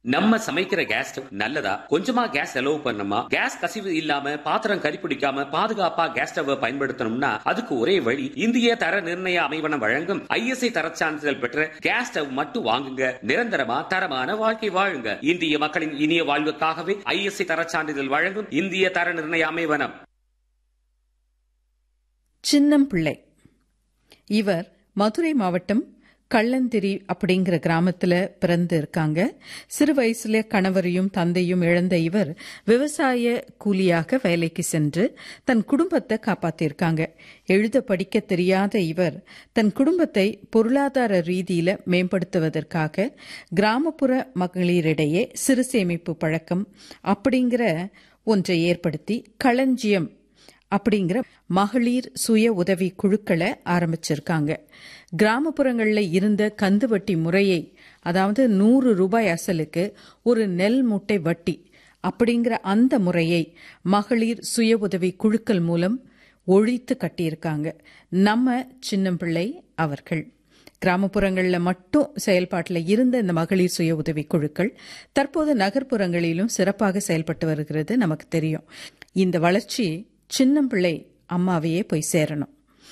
நம்ம சமைக்கிற gas stove நல்லதா? கொஞ்சமா கேஸ் செலவு பண்ணணுமா? கேஸ் கசிவு இல்லாம பாத்திரம் கரிபிடிக்காம பாதுகாப்பா கேஸ் ஸ்டவ் பயன்படுத்தணும்னா அதுக்கு ஒரே வழி இந்திய தர நிர்ணய அமைவனம் வழங்கும் ISI தரச் சான்றிதழ் பெற்ற கேஸ் ஸ்டவ் மட்டும் வாங்குங்க. நிரந்தரமா தரமான வாழ்க்கை வாழுங்க. இந்திய மக்களின் இனிய வாழ்வுக்காகவே ISI தரச் சான்றிதழ் வழங்கும் இந்திய தர நிர்ணய அமைவனம். சின்னம்பிள்ளை இவர் மதுரை மாவட்டம் கள்ளந்திரி அப்படிங்கிற கிராமத்துல பிறந்து இருக்காங்க. சிறு வயசுல கணவரையும் தந்தையும் இழந்த இவர் விவசாய கூலியாக வேலைக்கு சென்று தன் குடும்பத்தை காப்பாத்திருக்காங்க. எழுத படிக்க தெரியாத இவர் தன் குடும்பத்தை பொருளாதார ரீதியில மேம்படுத்துவதற்காக கிராமப்புற மகளிரிடையே சிறு சேமிப்பு பழக்கம் அப்படிங்கிற ஒன்றை ஏற்படுத்தி களஞ்சியம் அப்படிங்கிற மகளிர் சுய உதவி குழுக்களை ஆரம்பிச்சிருக்காங்க. கிராமப்புறங்களில் இருந்த கந்து வட்டி முறையை, அதாவது 100 ரூபாய் அசலுக்கு ஒரு நெல் மூட்டை வட்டி அப்படிங்கிற அந்த முறையை மகளிர் சுய உதவி குழுக்கள் மூலம் ஒழித்து கட்டியிருக்காங்க நம்ம சின்னம்பிள்ளை அவர்கள். கிராமப்புறங்களில் மட்டும் செயல்பாட்டில் இருந்த இந்த மகளிர் சுய உதவி குழுக்கள் தற்போது நகர்ப்புறங்களிலும் சிறப்பாக செயல்பட்டு வருகிறது நமக்கு தெரியும். இந்த வளர்ச்சி சின்னம்பிள்ளை அம்மாவையே போய் சேரணும்.